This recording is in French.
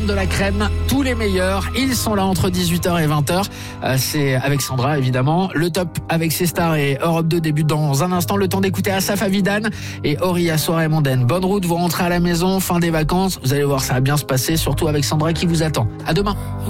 de la crème, tous les meilleurs. Ils sont là entre 18h et 20h. C'est avec Sandra, évidemment. Le top avec ses stars et Europe 2 débute dans un instant. Le temps d'écouter Asaf Avidan et Auria Soirée Mondaine. Bonne route, vous rentrez à la maison, fin des vacances. Vous allez voir, ça va bien se passer, surtout avec Sandra qui vous attend. À demain.